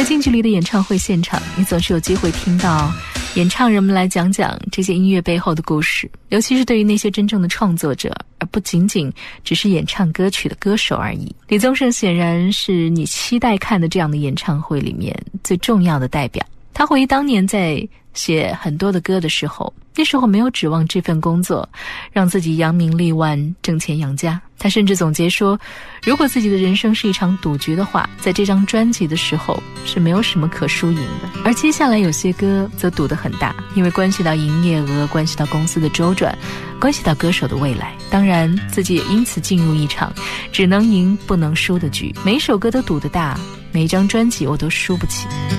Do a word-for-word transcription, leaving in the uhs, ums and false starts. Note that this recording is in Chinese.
在近距离的演唱会现场，你总是有机会听到演唱人们来讲讲这些音乐背后的故事，尤其是对于那些真正的创作者，而不仅仅只是演唱歌曲的歌手而已。李宗盛显然是你期待看的这样的演唱会里面最重要的代表。他回忆当年在写很多的歌的时候，那时候没有指望这份工作让自己扬名立万挣钱养家。他甚至总结说，如果自己的人生是一场赌局的话，在这张专辑的时候是没有什么可输赢的。而接下来有些歌则赌得很大，因为关系到营业额，关系到公司的周转，关系到歌手的未来。当然自己也因此进入一场只能赢不能输的局，每一首歌都赌得大，每一张专辑我都输不起。